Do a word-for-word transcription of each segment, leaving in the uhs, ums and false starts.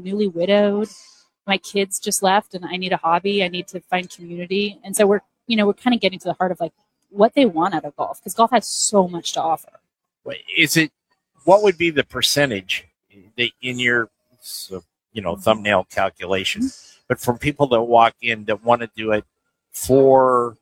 newly widowed. My kids just left and I need a hobby. I need to find community. And so we're, you know, we're kind of getting to the heart of like what they want out of golf, because golf has so much to offer. Is it, what would be the percentage that in your, you know, thumbnail calculation, but from people that walk in that want to do it for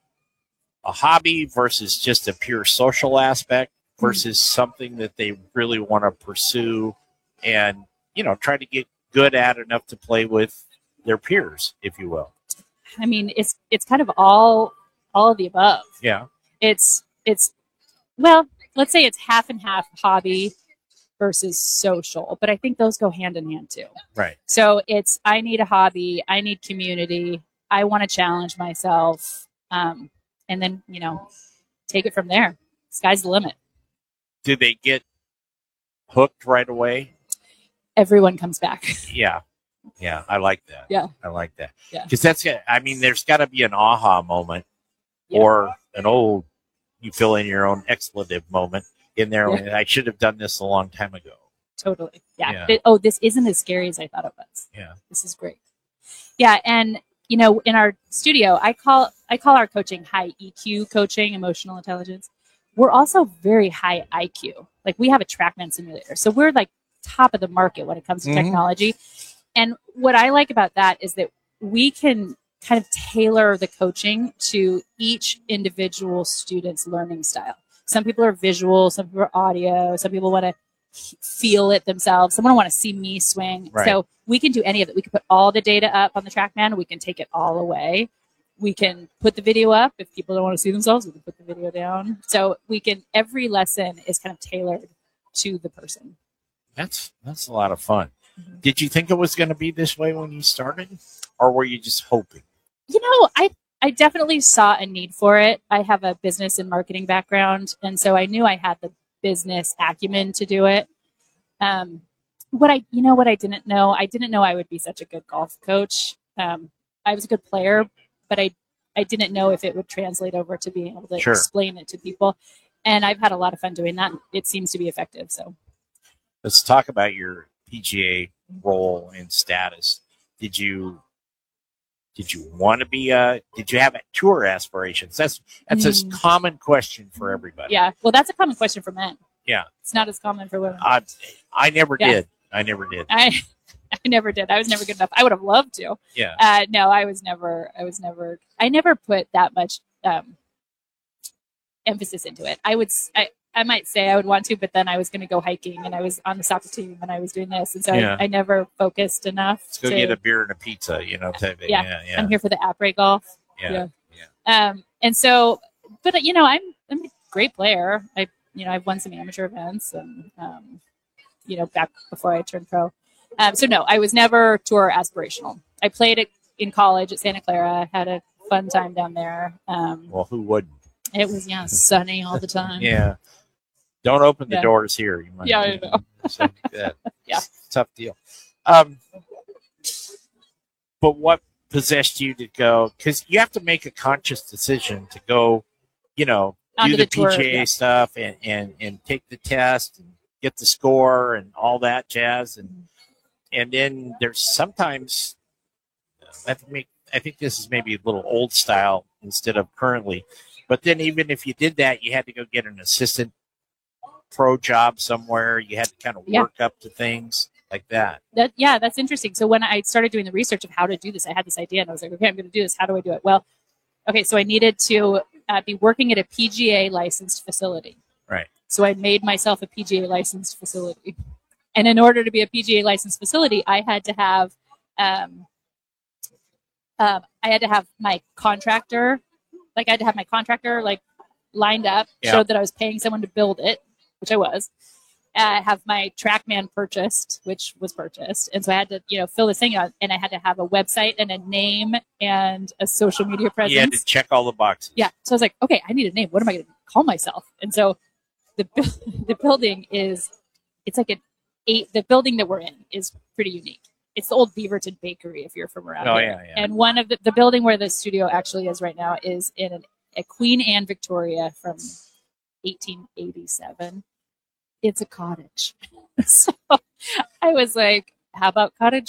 a hobby versus just a pure social aspect versus mm-hmm. something that they really want to pursue and, you know, try to get good at enough to play with their peers, if you will? I mean, it's it's kind of all all of the above. Yeah. It's it's well, let's say it's half and half hobby versus social, but I think those go hand in hand too. Right. So it's I need a hobby, I need community, I want to challenge myself, um, and then you know, take it from there. Sky's the limit. Do they get hooked right away? Everyone comes back. Yeah. Yeah, I like that. Yeah. I like that. Yeah. Because that's, I mean, there's got to be an aha moment yeah. or an old, you fill in your own expletive moment in there. Yeah. I should have done this a long time ago. Totally. Yeah. yeah. It, oh, this isn't as scary as I thought it was. Yeah. This is great. Yeah. And, you know, in our studio, I call, I call our coaching high E Q coaching, emotional intelligence. We're also very high I Q. Like we have a TrackMan simulator. So we're like top of the market when it comes to mm-hmm. technology. And what I like about that is that we can kind of tailor the coaching to each individual student's learning style. Some people are visual, some people are audio, some people want to feel it themselves. Someone want to see me swing. Right. So we can do any of it. We can put all the data up on the TrackMan. We can take it all away. We can put the video up. If people don't want to see themselves, we can put the video down. So we can, every lesson is kind of tailored to the person. That's, that's a lot of fun. Did you think it was going to be this way when you started, or were you just hoping? You know, I, I definitely saw a need for it. I have a business and marketing background, and so I knew I had the business acumen to do it. Um, what I, you know, what I didn't know, I didn't know I would be such a good golf coach. Um, I was a good player, but I, I didn't know if it would translate over to being able to sure. explain it to people. And I've had a lot of fun doing that. It seems to be effective. So let's talk about your P G A role and status. Did you did you want to be a did you have tour aspirations? That's that's mm. a common question for everybody. Yeah. Well, that's a common question for men. Yeah. It's not as common for women. I I never yeah. did. I never did. I I never did. I was never good enough. I would have loved to. Yeah. Uh, no, I was never I was never I never put that much um, emphasis into it. I would I I might say I would want to, but then I was going to go hiking and I was on the soccer team and I was doing this. And so yeah. I, I never focused enough. Let's go to, get a beer and a pizza, you know. Type of, yeah. yeah, yeah. I'm here for the après golf. Yeah. Yeah. yeah. Um, and so, but you know, I'm, I'm a great player. I, you know, I've won some amateur events and, um, you know, back before I turned pro. Um, so no, I was never tour aspirational. I played it in college at Santa Clara, had a fun time down there. Um, well, who wouldn't? It was, yeah, sunny all the time. yeah. Don't open the yeah. doors here. You might yeah, I know. that. yeah. Tough deal. Um, but what possessed you to go? Because you have to make a conscious decision to go, you know, Onto do the, the tour, P G A yeah. stuff and, and, and take the test and get the score and all that jazz. And and then there's sometimes, I think, I think this is maybe a little old style instead of currently. But then even if you did that, you had to go get an assistant pro job somewhere. You had to kind of work yeah. up to things like that. That yeah, that's interesting. So when I started doing the research of how to do this, I had this idea and I was like, okay, I'm going to do this. How do I do it? Well, okay, so I needed to uh, be working at a P G A licensed facility. Right. So I made myself a P G A licensed facility. And in order to be a P G A licensed facility, I had to have, um, um, I had to have my contractor, like I had to have my contractor like lined up, yeah. showed that I was paying someone to build it, which I was. I have my TrackMan purchased, which was purchased. And so I had to, you know, fill this thing out, and I had to have a website and a name and a social media presence. You had to check all the boxes. Yeah. So I was like, okay, I need a name. What am I going to call myself? And so the the building is, it's like an eight, the building that we're in is pretty unique. It's the old Beaverton Bakery, if you're from around oh, here. Yeah, yeah. And one of the, the building where the studio actually is right now is in an, a Queen Anne Victoria from eighteen eighty-seven. It's a cottage. So I was like, how about cottage